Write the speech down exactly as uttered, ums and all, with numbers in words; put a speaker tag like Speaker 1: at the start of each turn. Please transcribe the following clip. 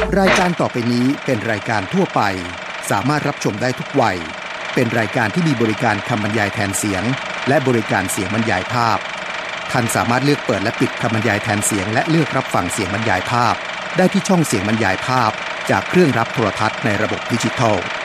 Speaker 1: รายการต่อไปนี้เป็นรายการทั่วไปสามารถรับชมได้ทุกวัยเป็นรายการที่มีบริการคำบรรยายแทนเสียงและบริการเสียงบรรยายภาพท่านสามารถเลือกเปิดและปิดคำบรรยายแทนเสียงและเลือกรับฟังเสียงบรรยายภาพได้ที่ช่องเสียงบรรยายภาพจากเครื่องรับโทรทัศน์ในระบบดิจิทัล